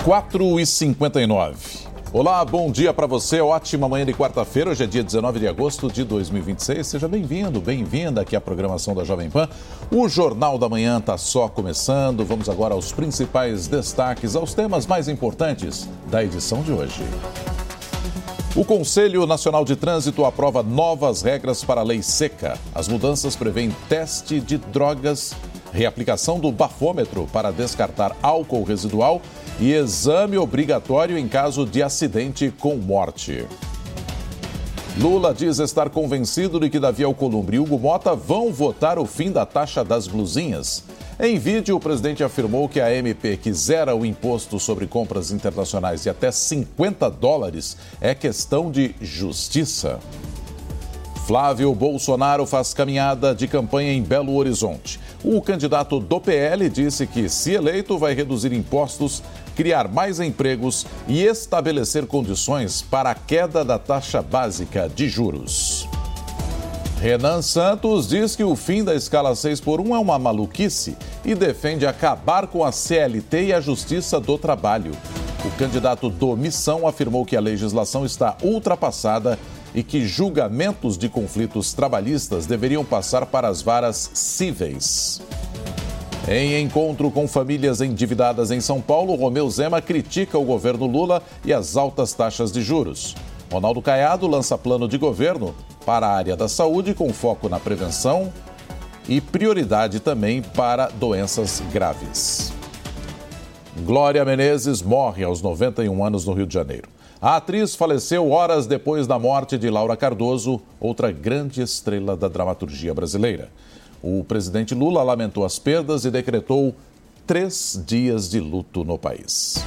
4h59. Olá, bom dia para você, ótima manhã de quarta-feira, hoje é dia 19 de agosto de 2026, seja bem-vindo, bem-vinda aqui à programação da Jovem Pan. O Jornal da Manhã está só começando, vamos agora aos principais destaques, aos temas mais importantes da edição de hoje. O Conselho Nacional de Trânsito aprova novas regras para a lei seca. As mudanças prevêem teste de drogas, reaplicação do bafômetro para descartar álcool residual e exame obrigatório em caso de acidente com morte. Lula diz estar convencido de que Davi Alcolumbre e Hugo Mota vão votar o fim da taxa das blusinhas. Em vídeo, o presidente afirmou que a MP, que zera o imposto sobre compras internacionais de até $50, é questão de justiça. Flávio Bolsonaro faz caminhada de campanha em Belo Horizonte. O candidato do PL disse que, se eleito, vai reduzir impostos, criar mais empregos e estabelecer condições para a queda da taxa básica de juros. Renan Santos diz que o fim da escala 6x1 é uma maluquice e defende acabar com a CLT e a Justiça do Trabalho. O candidato do Missão afirmou que a legislação está ultrapassada e que julgamentos de conflitos trabalhistas deveriam passar para as varas cíveis. Em encontro com famílias endividadas em São Paulo, Romeu Zema critica o governo Lula e as altas taxas de juros. Ronaldo Caiado lança plano de governo para a área da saúde com foco na prevenção e prioridade também para doenças graves. Glória Menezes morre aos 91 anos no Rio de Janeiro. A atriz faleceu horas depois da morte de Laura Cardoso, outra grande estrela da dramaturgia brasileira. O presidente Lula lamentou as perdas e decretou 3 dias de luto no país.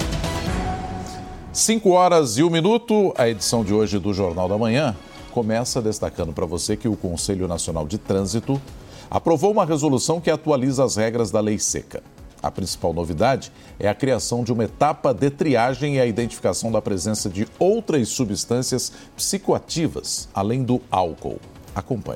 5h01, a edição de hoje do Jornal da Manhã começa destacando para você que o Conselho Nacional de Trânsito aprovou uma resolução que atualiza as regras da lei seca. A principal novidade é a criação de uma etapa de triagem e a identificação da presença de outras substâncias psicoativas, além do álcool. Acompanhe.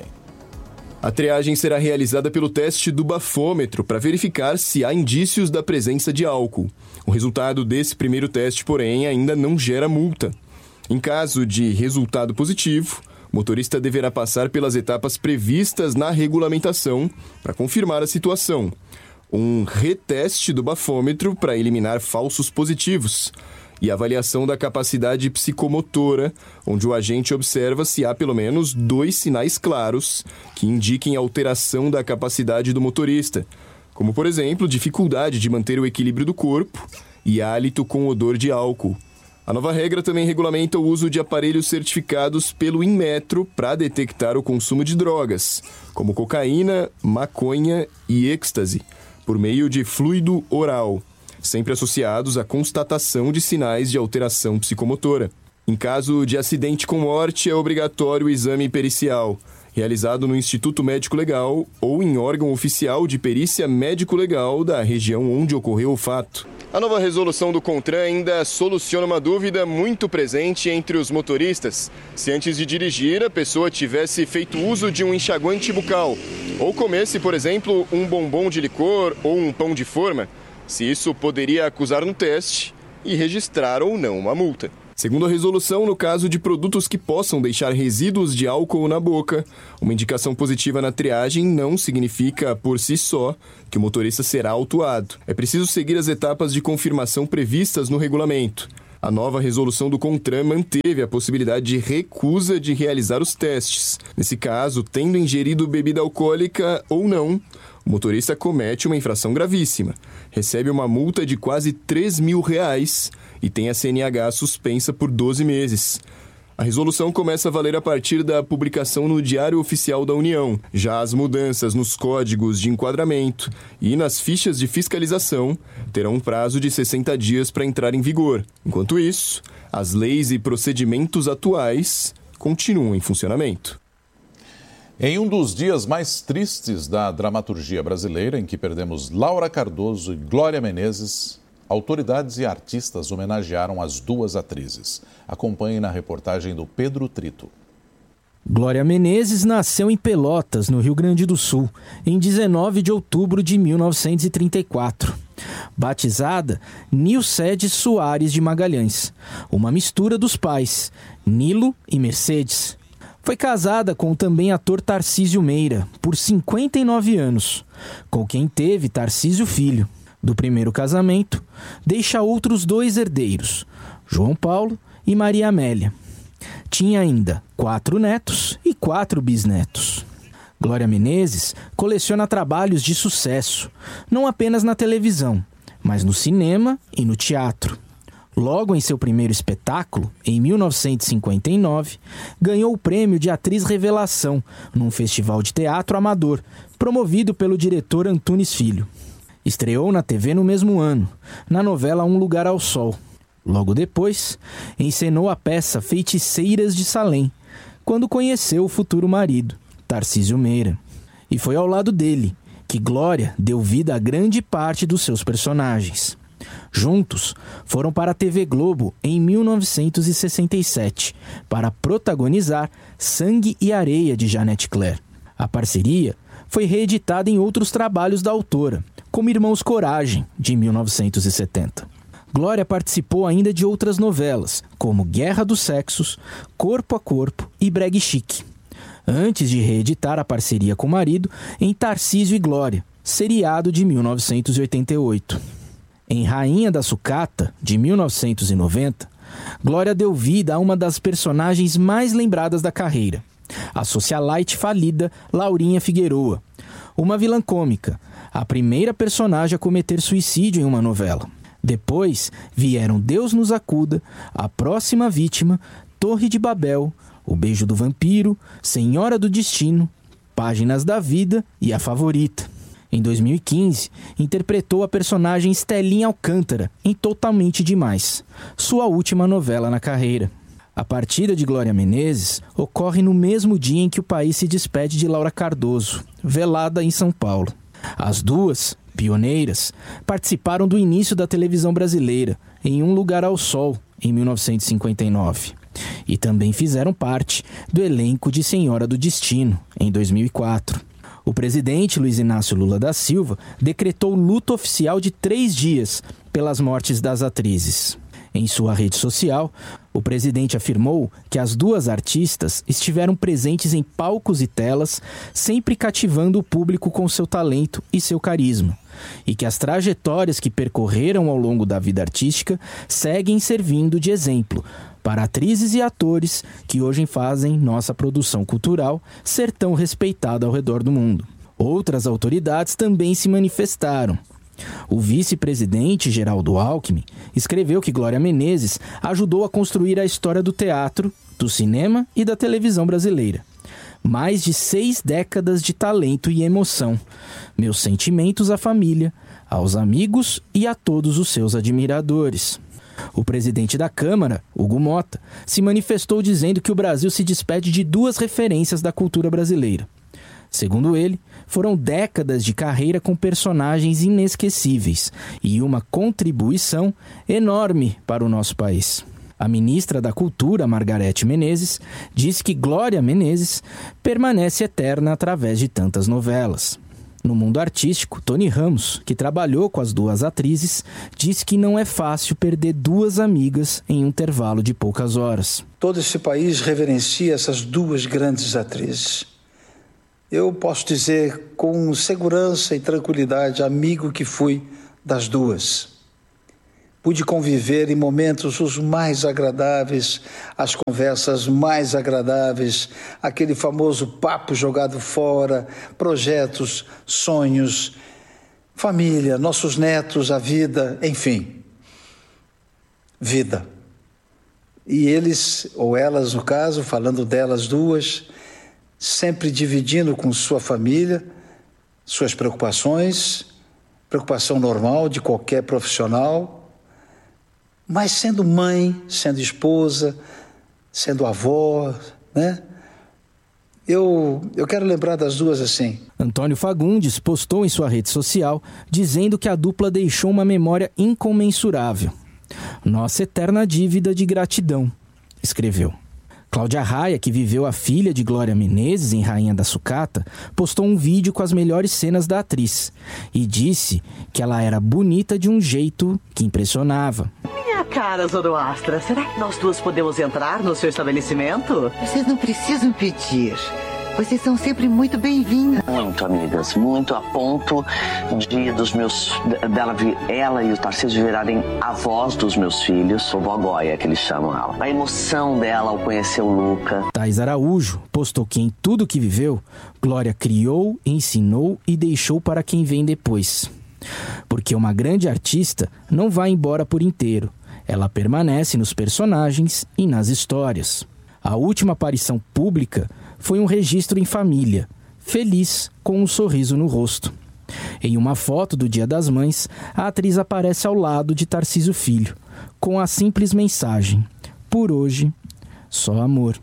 A triagem será realizada pelo teste do bafômetro para verificar se há indícios da presença de álcool. O resultado desse primeiro teste, porém, ainda não gera multa. Em caso de resultado positivo, o motorista deverá passar pelas etapas previstas na regulamentação para confirmar a situação. Um reteste do bafômetro para eliminar falsos positivos e avaliação da capacidade psicomotora, onde o agente observa se há pelo menos 2 sinais claros que indiquem alteração da capacidade do motorista, como, por exemplo, dificuldade de manter o equilíbrio do corpo e hálito com odor de álcool. A nova regra também regulamenta o uso de aparelhos certificados pelo Inmetro para detectar o consumo de drogas, como cocaína, maconha e êxtase, por meio de fluido oral, sempre associados à constatação de sinais de alteração psicomotora. Em caso de acidente com morte, é obrigatório o exame pericial, realizado no Instituto Médico Legal ou em órgão oficial de perícia médico-legal da região onde ocorreu o fato. A nova resolução do CONTRAN ainda soluciona uma dúvida muito presente entre os motoristas. Se antes de dirigir, a pessoa tivesse feito uso de um enxaguante bucal, ou comesse, por exemplo, um bombom de licor ou um pão de forma, se isso poderia acusar no teste e registrar ou não uma multa. Segundo a resolução, no caso de produtos que possam deixar resíduos de álcool na boca, uma indicação positiva na triagem não significa, por si só, que o motorista será autuado. É preciso seguir as etapas de confirmação previstas no regulamento. A nova resolução do CONTRAN manteve a possibilidade de recusa de realizar os testes. Nesse caso, tendo ingerido bebida alcoólica ou não, o motorista comete uma infração gravíssima, recebe uma multa de quase R$3.000 e tem a CNH suspensa por 12 meses. A resolução começa a valer a partir da publicação no Diário Oficial da União. Já as mudanças nos códigos de enquadramento e nas fichas de fiscalização terão um prazo de 60 dias para entrar em vigor. Enquanto isso, as leis e procedimentos atuais continuam em funcionamento. Em um dos dias mais tristes da dramaturgia brasileira, em que perdemos Laura Cardoso e Glória Menezes, autoridades e artistas homenagearam as duas atrizes. Acompanhe na reportagem do Pedro Trito. Glória Menezes nasceu em Pelotas, no Rio Grande do Sul, em 19 de outubro de 1934. Batizada Nilcedes Soares de Magalhães, uma mistura dos pais, Nilo e Mercedes. Foi casada com o também ator Tarcísio Meira, por 59 anos, com quem teve Tarcísio Filho. Do primeiro casamento, deixa outros 2 herdeiros, João Paulo e Maria Amélia. Tinha ainda 4 netos e 4 bisnetos. Glória Menezes coleciona trabalhos de sucesso, não apenas na televisão, mas no cinema e no teatro. Logo em seu primeiro espetáculo, em 1959, ganhou o prêmio de Atriz Revelação num festival de teatro amador, promovido pelo diretor Antunes Filho. Estreou na TV no mesmo ano, na novela Um Lugar ao Sol. Logo depois, encenou a peça Feiticeiras de Salem, quando conheceu o futuro marido, Tarcísio Meira. E foi ao lado dele que Glória deu vida a grande parte dos seus personagens. Juntos, foram para a TV Globo em 1967, para protagonizar Sangue e Areia, de Janete Claire. A parceria foi reeditada em outros trabalhos da autora, como Irmãos Coragem, de 1970. Glória participou ainda de outras novelas, como Guerra dos Sexos, Corpo a Corpo e Bregue Chique, antes de reeditar a parceria com o marido em Tarcísio e Glória, seriado de 1988. Em Rainha da Sucata, de 1990, Glória deu vida a uma das personagens mais lembradas da carreira, a socialite falida Laurinha Figueroa, uma vilã cômica, a primeira personagem a cometer suicídio em uma novela. Depois vieram Deus nos acuda, A Próxima Vítima, Torre de Babel, O Beijo do Vampiro, Senhora do Destino, Páginas da Vida e A Favorita. Em 2015, interpretou a personagem Estelinha Alcântara em Totalmente Demais, sua última novela na carreira. A partida de Glória Menezes ocorre no mesmo dia em que o país se despede de Laura Cardoso, velada em São Paulo. As duas, pioneiras, participaram do início da televisão brasileira, em Um Lugar ao Sol, em 1959. E também fizeram parte do elenco de Senhora do Destino, em 2004. O presidente Luiz Inácio Lula da Silva decretou luto oficial de 3 dias pelas mortes das atrizes. Em sua rede social, o presidente afirmou que as duas artistas estiveram presentes em palcos e telas, sempre cativando o público com seu talento e seu carisma, e que as trajetórias que percorreram ao longo da vida artística seguem servindo de exemplo para atrizes e atores que hoje fazem nossa produção cultural ser tão respeitada ao redor do mundo. Outras autoridades também se manifestaram. O vice-presidente Geraldo Alckmin escreveu que Glória Menezes ajudou a construir a história do teatro, do cinema e da televisão brasileira. Mais de 6 décadas de talento e emoção. Meus sentimentos à família, aos amigos e a todos os seus admiradores. O presidente da Câmara, Hugo Mota, se manifestou dizendo que o Brasil se despede de 2 referências da cultura brasileira. Segundo ele, foram décadas de carreira com personagens inesquecíveis e uma contribuição enorme para o nosso país. A ministra da Cultura, Margarete Menezes, disse que Glória Menezes permanece eterna através de tantas novelas. No mundo artístico, Tony Ramos, que trabalhou com as duas atrizes, disse que não é fácil perder 2 amigas em um intervalo de poucas horas. Todo esse país reverencia essas 2 grandes atrizes. Eu posso dizer com segurança e tranquilidade, amigo que fui das 2. Pude conviver em momentos os mais agradáveis, as conversas mais agradáveis, aquele famoso papo jogado fora, projetos, sonhos, família, nossos netos, a vida, enfim. Vida. E eles, ou elas no caso, falando delas 2, sempre dividindo com sua família, suas preocupações, preocupação normal de qualquer profissional, mas sendo mãe, sendo esposa, sendo avó, né? Eu quero lembrar das 2 assim. Antônio Fagundes postou em sua rede social dizendo que a dupla deixou uma memória incomensurável. Nossa eterna dívida de gratidão, escreveu. Cláudia Raia, que viveu a filha de Glória Menezes em Rainha da Sucata, postou um vídeo com as melhores cenas da atriz e disse que ela era bonita de um jeito que impressionava. Minha cara, Zoroastra, será que nós duas podemos entrar no seu estabelecimento? Vocês não precisam pedir. Vocês são sempre muito bem-vindas. Muito, amigas, muito a ponto ela e o Tarcísio virarem avós dos meus filhos, o Vogóia, que eles chamam ela. A emoção dela ao conhecer o Luca. Thais Araújo postou que em tudo que viveu, Glória criou, ensinou e deixou para quem vem depois. Porque uma grande artista não vai embora por inteiro. Ela permanece nos personagens e nas histórias. A última aparição pública foi um registro em família, feliz com um sorriso no rosto. Em uma foto do Dia das Mães, a atriz aparece ao lado de Tarcísio Filho, com a simples mensagem: por hoje, só amor.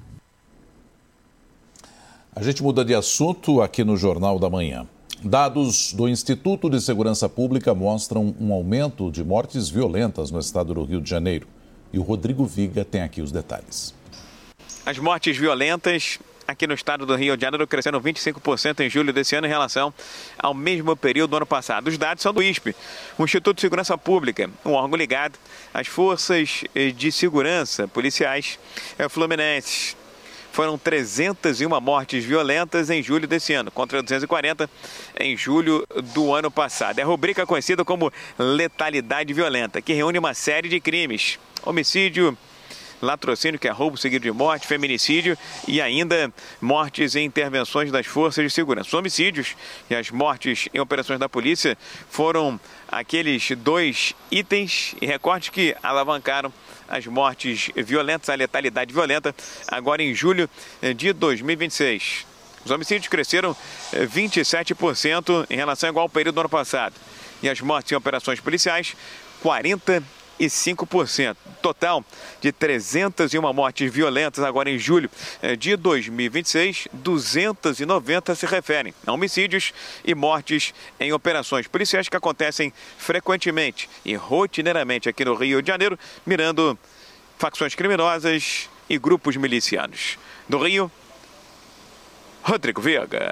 A gente muda de assunto aqui no Jornal da Manhã. Dados do Instituto de Segurança Pública mostram um aumento de mortes violentas no estado do Rio de Janeiro. E o Rodrigo Viga tem aqui os detalhes. As mortes violentas aqui no estado do Rio de Janeiro cresceram 25% em julho desse ano em relação ao mesmo período do ano passado. Os dados são do ISP, o Instituto de Segurança Pública, um órgão ligado às forças de segurança policiais fluminenses. Foram 301 mortes violentas em julho desse ano, contra 240 em julho do ano passado. É a rubrica conhecida como letalidade violenta, que reúne uma série de crimes: homicídio, latrocínio, que é roubo seguido de morte, feminicídio e ainda mortes em intervenções das forças de segurança. Os homicídios e as mortes em operações da polícia foram aqueles dois itens e recortes que alavancaram as mortes violentas, a letalidade violenta, agora em julho de 2026. Os homicídios cresceram 27% em relação ao igual período do ano passado. E as mortes em operações policiais, 45%. Total de 301 mortes violentas agora em julho de 2026, 290 se referem a homicídios e mortes em operações policiais que acontecem frequentemente e rotineiramente aqui no Rio de Janeiro, mirando facções criminosas e grupos milicianos. Do Rio, Rodrigo Viga.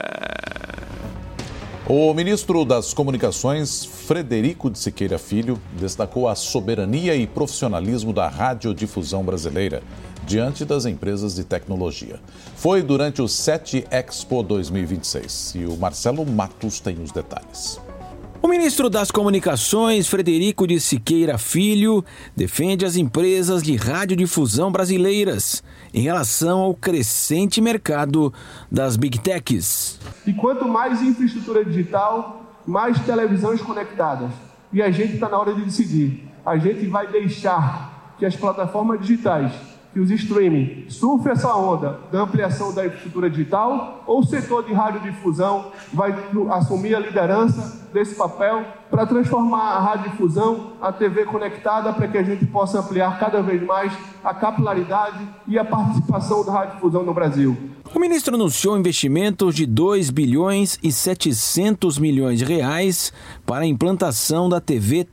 O ministro das Comunicações, Frederico de Siqueira Filho, destacou a soberania e profissionalismo da radiodifusão brasileira diante das empresas de tecnologia. Foi durante o SET Expo 2026 e o Marcelo Matos tem os detalhes. O ministro das Comunicações, Frederico de Siqueira Filho, defende as empresas de radiodifusão brasileiras em relação ao crescente mercado das Big Techs. E quanto mais infraestrutura digital, mais televisões conectadas. E a gente está na hora de decidir. A gente vai deixar que as plataformas digitais, que os streaming, surfem essa onda da ampliação da infraestrutura digital, ou o setor de radiodifusão vai assumir a liderança desse papel para transformar a radiodifusão, a TV conectada, para que a gente possa ampliar cada vez mais a capilaridade e a participação da radiodifusão no Brasil. O ministro anunciou investimentos de 2 bilhões e 700 milhões de reais para a implantação da TV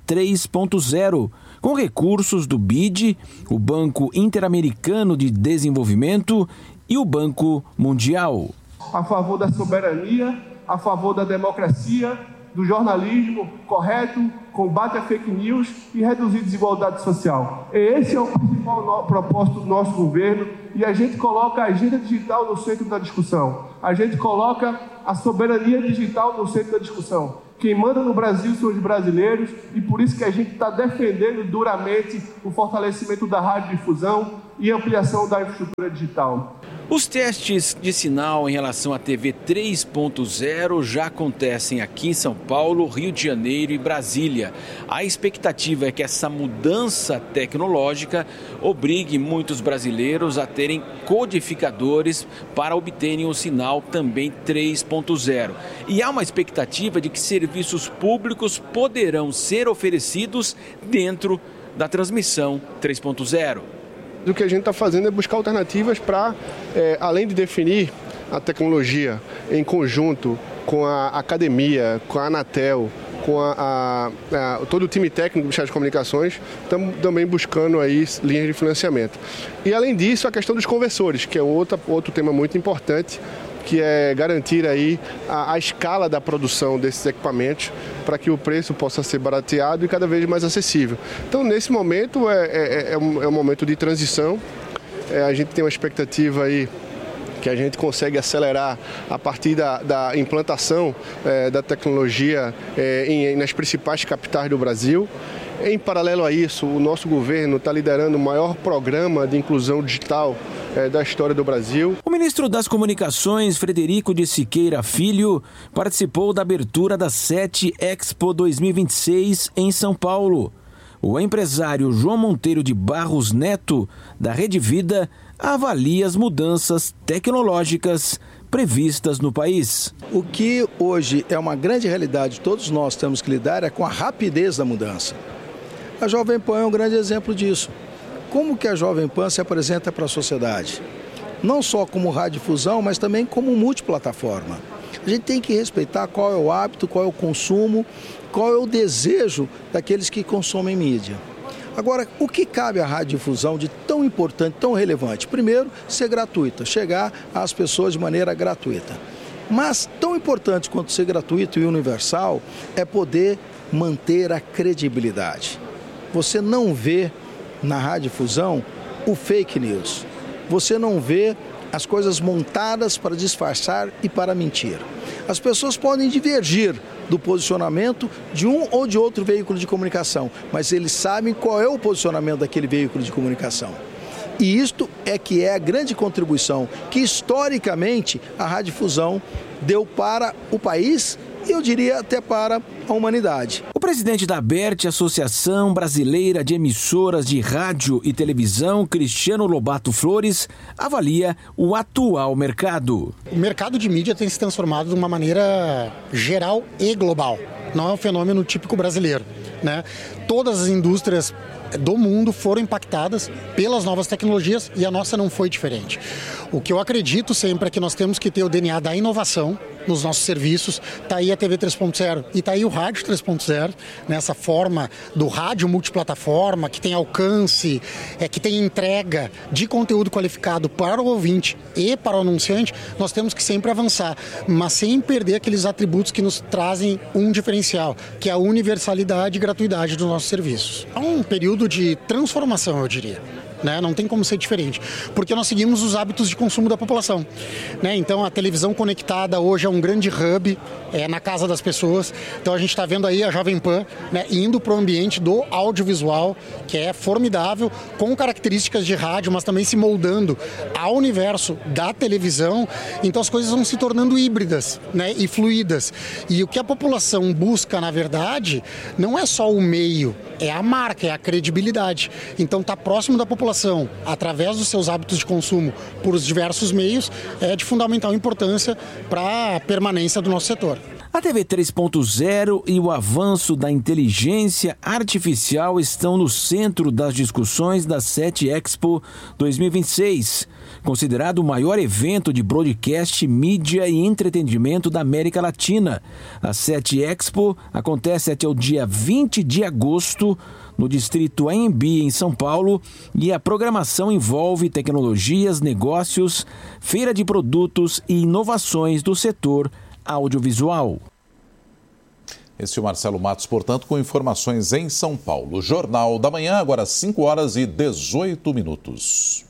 3.0, com recursos do BID, o Banco Interamericano de Desenvolvimento e o Banco Mundial. A favor da soberania, a favor da democracia, do jornalismo correto, combate a fake news e reduzir desigualdade social. Esse é o principal propósito do nosso governo e a gente coloca a agenda digital no centro da discussão. A gente coloca a soberania digital no centro da discussão. Quem manda no Brasil são os brasileiros e por isso que a gente está defendendo duramente o fortalecimento da radiodifusão e ampliação da infraestrutura digital. Os testes de sinal em relação à TV 3.0 já acontecem aqui em São Paulo, Rio de Janeiro e Brasília. A expectativa é que essa mudança tecnológica obrigue muitos brasileiros a terem codificadores para obterem o sinal também 3.0. E há uma expectativa de que serviços públicos poderão ser oferecidos dentro da transmissão 3.0. O que a gente está fazendo é buscar alternativas para, além de definir a tecnologia em conjunto com a academia, com a Anatel, com todo o time técnico do Ministério das Comunicações, estamos também buscando aí linhas de financiamento. E além disso, a questão dos conversores, que é outro tema muito importante, que é garantir aí a escala da produção desses equipamentos para que o preço possa ser barateado e cada vez mais acessível. Então, nesse momento, é um momento de transição. A gente tem uma expectativa aí que a gente consegue acelerar a partir da implantação da tecnologia nas principais capitais do Brasil. Em paralelo a isso, o nosso governo está liderando o maior programa de inclusão digital da história do Brasil. O ministro das Comunicações, Frederico de Siqueira Filho, participou da abertura da SET Expo 2026 em São Paulo. O empresário João Monteiro de Barros Neto, da Rede Vida, avalia as mudanças tecnológicas previstas no país. O que hoje é uma grande realidade, todos nós temos que lidar, é com a rapidez da mudança. A Jovem Pan é um grande exemplo disso. Como que a Jovem Pan se apresenta para a sociedade? Não só como radiodifusão, mas também como multiplataforma. A gente tem que respeitar qual é o hábito, qual é o consumo, qual é o desejo daqueles que consomem mídia. Agora, o que cabe à radiodifusão de tão importante, tão relevante? Primeiro, ser gratuita, chegar às pessoas de maneira gratuita. Mas tão importante quanto ser gratuito e universal é poder manter a credibilidade. Você não vê na radiodifusão o fake news. Você não vê as coisas montadas para disfarçar e para mentir. As pessoas podem divergir do posicionamento de um ou de outro veículo de comunicação, mas eles sabem qual é o posicionamento daquele veículo de comunicação. E isto é que é a grande contribuição que, historicamente, a radiodifusão deu para o país e, eu diria, até para a humanidade. O presidente da ABERT, Associação Brasileira de Emissoras de Rádio e Televisão, Cristiano Lobato Flores, avalia o atual mercado. O mercado de mídia tem se transformado de uma maneira geral e global. Não é um fenômeno típico brasileiro, né? Todas as indústrias do mundo foram impactadas pelas novas tecnologias e a nossa não foi diferente. O que eu acredito sempre é que nós temos que ter o DNA da inovação nos nossos serviços. Está aí a TV 3.0 e está aí o rádio 3.0, nessa forma do rádio multiplataforma, que tem alcance, que tem entrega de conteúdo qualificado para o ouvinte e para o anunciante. Nós temos que sempre avançar, mas sem perder aqueles atributos que nos trazem um diferencial, que é a universalidade e gratuidade dos nossos serviços. É um período de transformação, eu diria. Não tem como ser diferente, porque nós seguimos os hábitos de consumo da população, Então a televisão conectada hoje é um grande hub na casa das pessoas. Então a gente está vendo aí a Jovem Pan indo para o ambiente do audiovisual, que é formidável, com características de rádio, mas também se moldando ao universo da televisão. Então as coisas vão se tornando híbridas e fluídas. E o que a população busca, na verdade, não é só o meio, é a marca, é a credibilidade. Então está próximo da população, através dos seus hábitos de consumo por os diversos meios, é de fundamental importância para a permanência do nosso setor. A TV 3.0 e o avanço da inteligência artificial estão no centro das discussões da SET Expo 2026, considerado o maior evento de broadcast, mídia e entretenimento da América Latina. A SET Expo acontece até o dia 20 de agosto, no distrito AMB, em São Paulo, e a programação envolve tecnologias, negócios, feira de produtos e inovações do setor audiovisual. Este é o Marcelo Matos, portanto, com informações em São Paulo. Jornal da Manhã, agora 5h18.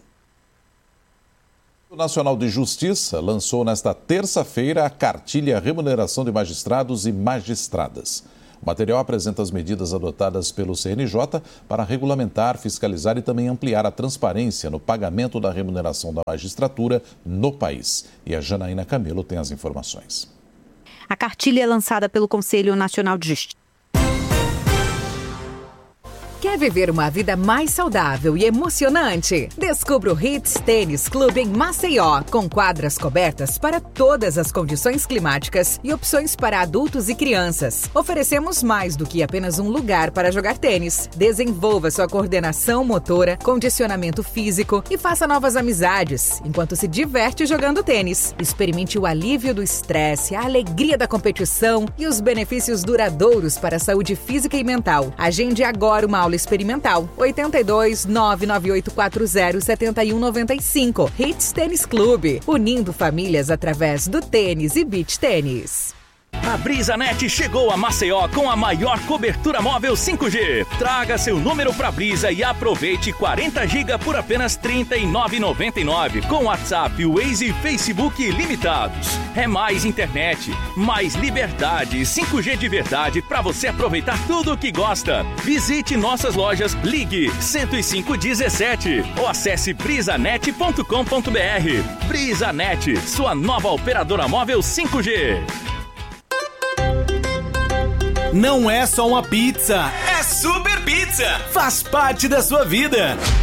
O Nacional de Justiça lançou nesta terça-feira a cartilha Remuneração de Magistrados e Magistradas. O material apresenta as medidas adotadas pelo CNJ para regulamentar, fiscalizar e também ampliar a transparência no pagamento da remuneração da magistratura no país. E a Janaína Camelo tem as informações. A cartilha é lançada pelo Conselho Nacional de Justiça. Quer viver uma vida mais saudável e emocionante? Descubra o Hits Tênis Clube em Maceió, com quadras cobertas para todas as condições climáticas e opções para adultos e crianças. Oferecemos mais do que apenas um lugar para jogar tênis. Desenvolva sua coordenação motora, condicionamento físico e faça novas amizades, enquanto se diverte jogando tênis. Experimente o alívio do estresse, a alegria da competição e os benefícios duradouros para a saúde física e mental. Agende agora uma aula experimental. 82 99840 7195. Hits Tênis Clube, unindo famílias através do tênis e beach tênis. A BrisaNet chegou a Maceió com a maior cobertura móvel 5G. Traga seu número pra Brisa e aproveite 40 GB por apenas R$ 39,99 com WhatsApp, Waze e Facebook ilimitados. É mais internet, mais liberdade, 5G de verdade para você aproveitar tudo o que gosta. Visite nossas lojas, ligue 10517 ou acesse brisanet.com.br. BrisaNet, sua nova operadora móvel 5G. Não é só uma pizza, é Super Pizza. Faz parte da sua vida.